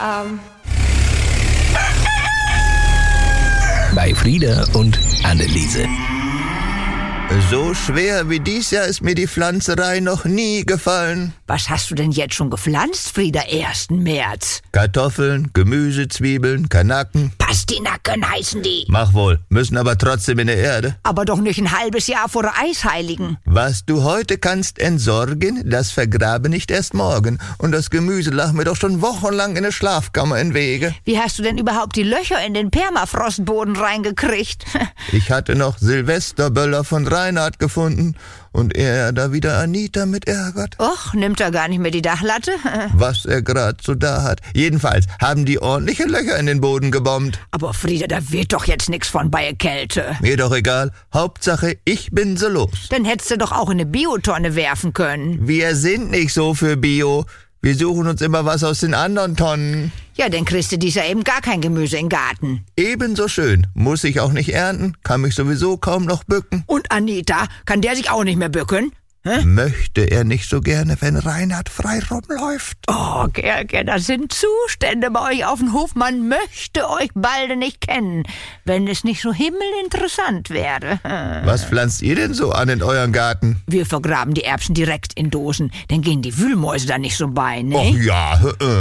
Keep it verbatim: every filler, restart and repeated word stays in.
Ähm... Bei Frieda und Anneliese. So schwer wie dies Jahr ist mir die Pflanzerei noch nie gefallen. Was hast du denn jetzt schon gepflanzt, Frieda, ersten März? Kartoffeln, Gemüse, Zwiebeln, Kanaken. Pastinaken heißen die. Mach wohl, müssen aber trotzdem in der Erde. Aber doch nicht ein halbes Jahr vor der Eisheiligen. Was du heute kannst entsorgen, das vergrabe nicht erst morgen. Und das Gemüse lag mir doch schon wochenlang in der Schlafkammer im Wege. Wie hast du denn überhaupt die Löcher in den Permafrostboden reingekriegt? Ich hatte noch Silvesterböller von Reinhard gefunden und er da wieder Anita mit ärgert. Och, nimmt er gar nicht mehr die Dachlatte? Was er grad so da hat. Jedenfalls haben die ordentliche Löcher in den Boden gebombt. Aber Frieda, da wird doch jetzt nix von bei Kälte. Mir doch egal. Hauptsache, ich bin so los. Dann hättest du doch auch in eine Biotonne werfen können. Wir sind nicht so für Bio. Wir suchen uns immer was aus den anderen Tonnen. Ja, dann kriegst du dies Jahr eben gar kein Gemüse im Garten. Ebenso schön. Muss ich auch nicht ernten, kann mich sowieso kaum noch bücken. Und Anita, kann der sich auch nicht mehr bücken? Hä? Möchte er nicht so gerne, wenn Reinhard frei rumläuft? Oh, Gerke, das sind Zustände bei euch auf dem Hof. Man möchte euch beide nicht kennen, wenn es nicht so himmelinteressant wäre. Was pflanzt ihr denn so an in euren Garten? Wir vergraben die Erbsen direkt in Dosen, dann gehen die Wühlmäuse da nicht so bei, ne? Och ja, äh.